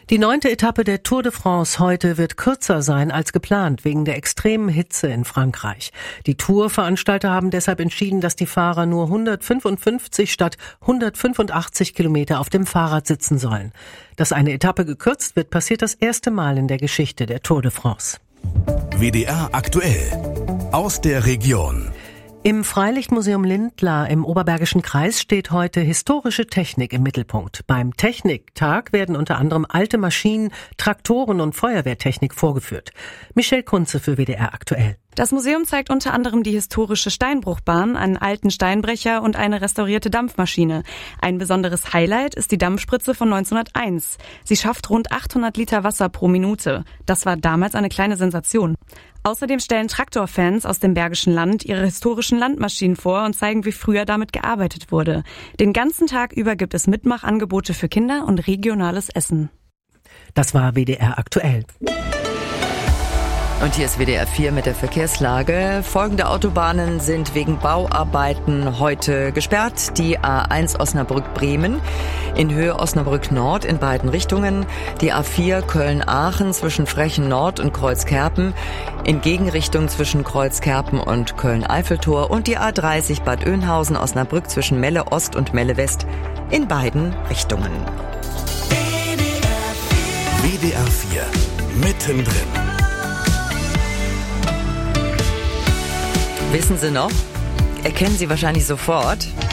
Die 9. Etappe der Tour de France heute wird kürzer sein als geplant, wegen der extremen Hitze in Frankreich. Die Tourveranstalter haben deshalb entschieden, dass die Fahrer nur 155 statt 185 Kilometer auf dem Fahrrad sitzen sollen. Dass eine Etappe gekürzt wird, passiert das erste Mal in der Geschichte der Tour de France. WDR aktuell aus der Region. Im Freilichtmuseum Lindlar im Oberbergischen Kreis steht heute historische Technik im Mittelpunkt. Beim Techniktag werden unter anderem alte Maschinen, Traktoren und Feuerwehrtechnik vorgeführt. Michelle Kunze für WDR aktuell. Das Museum zeigt unter anderem die historische Steinbruchbahn, einen alten Steinbrecher und eine restaurierte Dampfmaschine. Ein besonderes Highlight ist die Dampfspritze von 1901. Sie schafft rund 800 Liter Wasser pro Minute. Das war damals eine kleine Sensation. Außerdem stellen Traktorfans aus dem Bergischen Land ihre historischen Landmaschinen vor und zeigen, wie früher damit gearbeitet wurde. Den ganzen Tag über gibt es Mitmachangebote für Kinder und regionales Essen. Das war WDR aktuell. Und hier ist WDR 4 mit der Verkehrslage. Folgende Autobahnen sind wegen Bauarbeiten heute gesperrt. Die A1 Osnabrück-Bremen in Höhe Osnabrück-Nord in beiden Richtungen. Die A4 Köln-Aachen zwischen Frechen Nord und Kreuzkerpen in Gegenrichtung zwischen Kreuzkerpen und Köln-Eiffeltor. Und die A30 Bad Oeynhausen-Osnabrück zwischen Melle Ost und Melle West in beiden Richtungen. WDR 4 mittendrin. Wissen Sie noch? Erkennen Sie wahrscheinlich sofort.